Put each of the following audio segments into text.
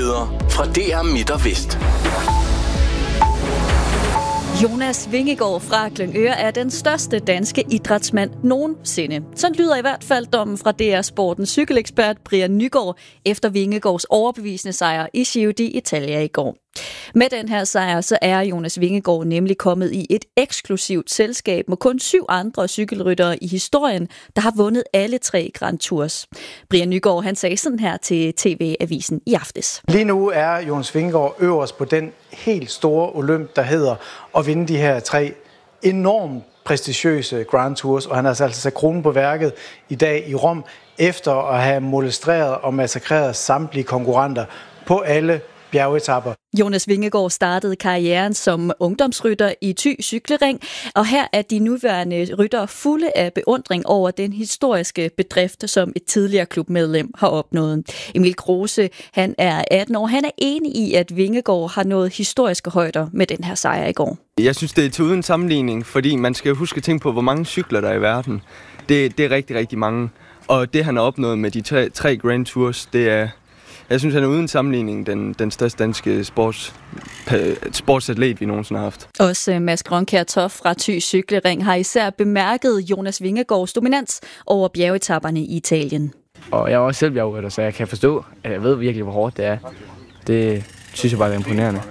Nyheder fra DR Midt og Vest. Jonas Vingegaard fra Glyngøre er den største danske idrætsmand nogensinde. Sådan lyder i hvert fald dommen fra DR Sportens cykelekspert Brian Nygaard efter Vingegaards overbevisende sejr i Giro d'Italia i går. Med den her sejr så er Jonas Vingegaard nemlig kommet i et eksklusivt selskab med kun 7 andre cykelryttere i historien, der har vundet alle 3 Grand Tours. Brian Nygaard han sagde sådan her til TV-avisen i aftes. Lige nu er Jonas Vingegaard øverst på den helt store olymp, der hedder at vinde de her 3 enormt prestigiøse Grand Tours, og han har altså sat kronen på værket i dag i Rom, efter at have molestreret og massakreret samtlige konkurrenter på alle bjergetapper. Jonas Vingegaard startede karrieren som ungdomsrytter i Thy Cyklering, og her er de nuværende ryttere fulde af beundring over den historiske bedrift, som et tidligere klubmedlem har opnået. Emil Kruse, han er 18 år. Han er enig i, at Vingegaard har nået historiske højder med den her sejr i går. Jeg synes, det er til uden sammenligning, fordi man skal huske at tænke på, hvor mange cykler der er i verden. Det er rigtig, rigtig mange. Og det, han har opnået med de 3 Grand Tours, det er... Jeg synes, han er uden sammenligning den største danske sportsatlet, vi nogensinde har haft. Også Mads Grønkjær Toft fra Thy Cyklering har især bemærket Jonas Vingegaards dominans over bjergetapperne i Italien. Og jeg er også selv bjergrytter, så jeg kan forstå, at jeg ved virkelig, hvor hårdt det er. Det synes jeg bare er imponerende.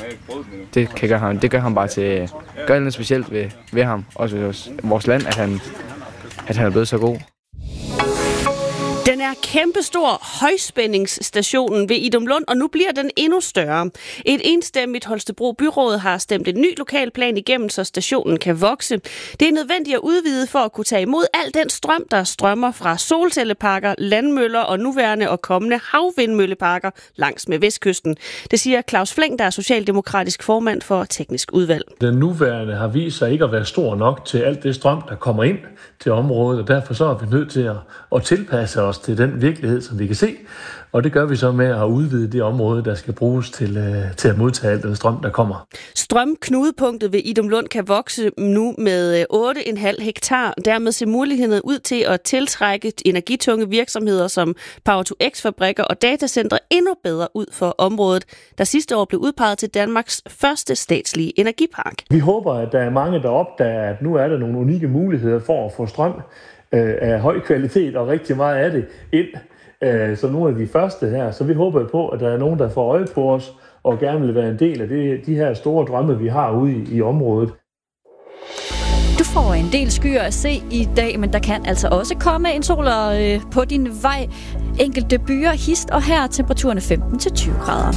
Det gør ham bare til... Gør noget specielt ved ham, også ved vores land, at han er blevet så god. Den er kæmpestor, højspændingsstationen ved Idumlund, og nu bliver den endnu større. Et enstemmigt Holstebro Byråd har stemt en ny lokalplan igennem, så stationen kan vokse. Det er nødvendigt at udvide for at kunne tage imod al den strøm, der strømmer fra solcelleparker, landmøller og nuværende og kommende havvindmølleparker langs med vestkysten. Det siger Claus Fleng, der er socialdemokratisk formand for teknisk udvalg. Den nuværende har vist sig ikke at være stor nok til alt det strøm, der kommer ind til området, og derfor så er vi nødt til at tilpasse os til den virkelighed, som vi kan se. Og det gør vi så med at udvide det område, der skal bruges til at modtage al den strøm, der kommer. Strømknudepunktet ved Idumlund kan vokse nu med 8,5 hektar. Dermed ser muligheden ud til at tiltrække energitunge virksomheder som Power-to-X-fabrikker og datacentre endnu bedre ud for området, der sidste år blev udpeget til Danmarks første statslige energipark. Vi håber, at der er mange, der opdager, at nu er der nogle unikke muligheder for at få strøm af høj kvalitet og rigtig meget af det ind. Så nu er vi første her, så vi håber på, at der er nogen, der får øje på os og gerne vil være en del af de her store drømme, vi har ude i området. Du får en del skyer at se i dag, men der kan altså også komme en sol på din vej. Enkelte byer hist, og her er temperaturerne 15-20 grader.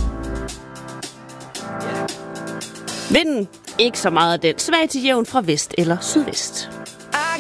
Vinden, ikke så meget af den. Svag til jævn fra vest eller sydvest.